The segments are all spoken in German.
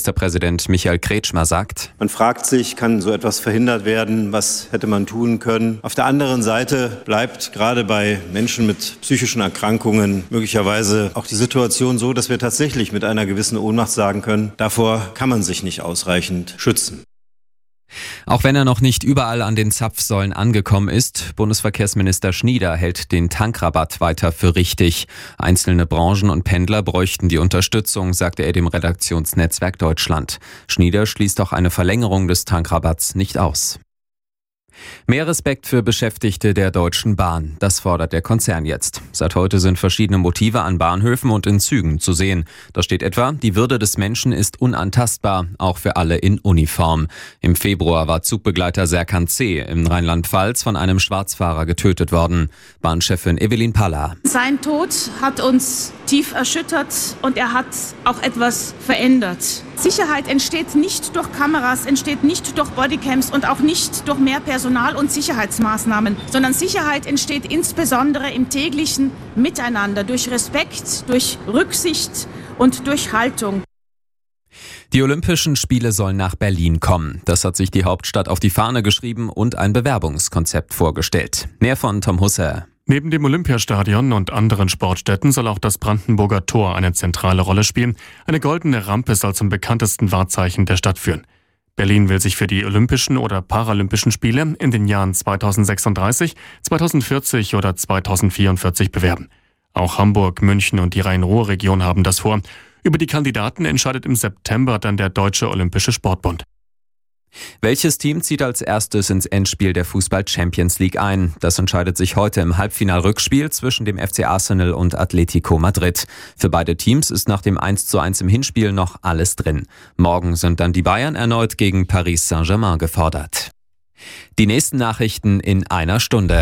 Ministerpräsident Michael Kretschmer sagt: Man fragt sich, kann so etwas verhindert werden? Was hätte man tun können? Auf der anderen Seite bleibt gerade bei Menschen mit psychischen Erkrankungen möglicherweise auch die Situation so, dass wir tatsächlich mit einer gewissen Ohnmacht sagen können, davor kann man sich nicht ausreichend schützen. Auch wenn er noch nicht überall an den Zapfsäulen angekommen ist, Bundesverkehrsminister Schnieder hält den Tankrabatt weiter für richtig. Einzelne Branchen und Pendler bräuchten die Unterstützung, sagte er dem Redaktionsnetzwerk Deutschland. Schnieder schließt auch eine Verlängerung des Tankrabatts nicht aus. Mehr Respekt für Beschäftigte der Deutschen Bahn, das fordert der Konzern jetzt. Seit heute sind verschiedene Motive an Bahnhöfen und in Zügen zu sehen. Da steht etwa: Die Würde des Menschen ist unantastbar, auch für alle in Uniform. Im Februar war Zugbegleiter Serkan C. in Rheinland-Pfalz von einem Schwarzfahrer getötet worden. Bahnchefin Evelyn Palla: Sein Tod hat uns tief erschüttert und er hat auch etwas verändert. Sicherheit entsteht nicht durch Kameras, entsteht nicht durch Bodycams und auch nicht durch mehr Personal und Sicherheitsmaßnahmen, sondern Sicherheit entsteht insbesondere im täglichen Miteinander, durch Respekt, durch Rücksicht und durch Haltung. Die Olympischen Spiele sollen nach Berlin kommen. Das hat sich die Hauptstadt auf die Fahne geschrieben und ein Bewerbungskonzept vorgestellt. Mehr von Tom Husser. Neben dem Olympiastadion und anderen Sportstätten soll auch das Brandenburger Tor eine zentrale Rolle spielen. Eine goldene Rampe soll zum bekanntesten Wahrzeichen der Stadt führen. Berlin will sich für die Olympischen oder Paralympischen Spiele in den Jahren 2036, 2040 oder 2044 bewerben. Auch Hamburg, München und die Rhein-Ruhr-Region haben das vor. Über die Kandidaten entscheidet im September dann der Deutsche Olympische Sportbund. Welches Team zieht als erstes ins Endspiel der Fußball-Champions League ein? Das entscheidet sich heute im Halbfinal-Rückspiel zwischen dem FC Arsenal und Atletico Madrid. Für beide Teams ist nach dem 1:1 im Hinspiel noch alles drin. Morgen sind dann die Bayern erneut gegen Paris Saint-Germain gefordert. Die nächsten Nachrichten in einer Stunde.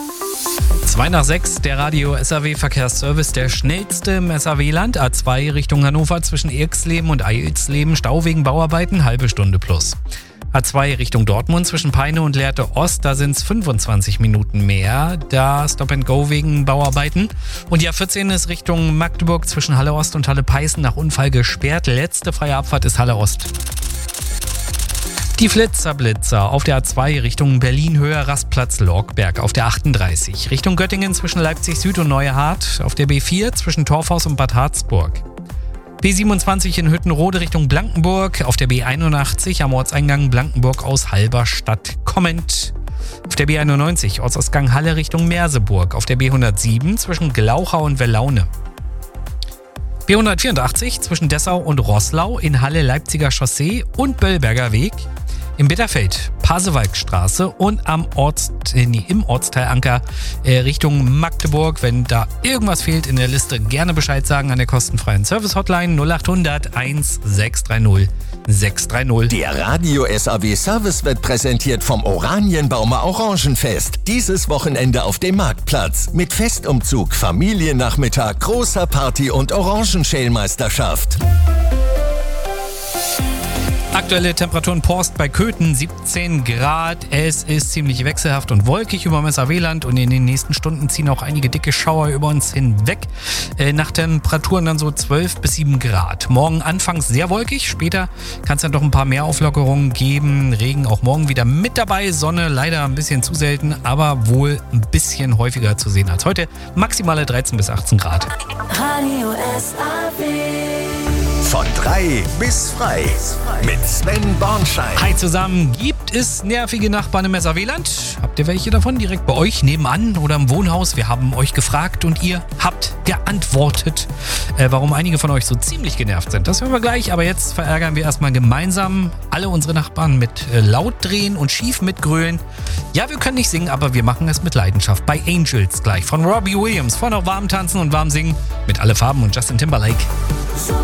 5:55, der Radio-SAW-Verkehrsservice, der schnellste im SAW-Land. A2 Richtung Hannover zwischen Erxleben und Eilsleben, Stau wegen Bauarbeiten, halbe Stunde plus. A2 Richtung Dortmund zwischen Peine und Lehrte Ost, da sind es 25 Minuten mehr, da Stop and Go wegen Bauarbeiten. Und die A14 ist Richtung Magdeburg zwischen Halle Ost und Halle Peißen nach Unfall gesperrt. Letzte freie Abfahrt ist Halle Ost. Die Flitzer auf der A2 Richtung Berlin-Höhe Rastplatz Lorgberg, auf der 38 Richtung Göttingen zwischen Leipzig Süd und Neuhardt, auf der B4 zwischen Torfhaus und Bad Harzburg. B27 in Hüttenrode Richtung Blankenburg, auf der B81 am Ortseingang Blankenburg aus Halberstadt kommend. Auf der B91 Ortsausgang Halle Richtung Merseburg, auf der B107 zwischen Glauchau und Wellaune. B184 zwischen Dessau und Roßlau in Halle Leipziger Chaussee und Böllberger Weg. Im Bitterfeld, Pasewalkstraße und im Ortsteil Anker Richtung Magdeburg. Wenn da irgendwas fehlt in der Liste, gerne Bescheid sagen an der kostenfreien Service-Hotline 0800 1630 630. Der Radio-SAW-Service wird präsentiert vom Oranienbaumer Orangenfest. Dieses Wochenende auf dem Marktplatz. Mit Festumzug, Familiennachmittag, großer Party und Orangenschälmeisterschaft. Aktuelle Temperaturen Porst bei Köthen 17 Grad. Es ist ziemlich wechselhaft und wolkig über dem SAW-Land und in den nächsten Stunden ziehen auch einige dicke Schauer über uns hinweg. Nach Temperaturen dann so 12 bis 7 Grad. Morgen anfangs sehr wolkig, später kann es dann doch ein paar mehr Auflockerungen geben. Regen auch morgen wieder mit dabei. Sonne leider ein bisschen zu selten, aber wohl ein bisschen häufiger zu sehen als heute. Maximale 13 bis 18 Grad. Radio SAW. Von 3 bis frei mit Sven Bornschein. Hi zusammen, gibt es nervige Nachbarn im SAW-Land? Habt ihr welche davon direkt bei euch nebenan oder im Wohnhaus? Wir haben euch gefragt und ihr habt geantwortet, warum einige von euch so ziemlich genervt sind. Das hören wir gleich, aber jetzt verärgern wir erstmal gemeinsam alle unsere Nachbarn mit laut drehen und schief mitgrölen. Ja, wir können nicht singen, aber wir machen es mit Leidenschaft. Bei Angels gleich von Robbie Williams. Vorher noch warm tanzen und warm singen mit Alle Farben und Justin Timberlake.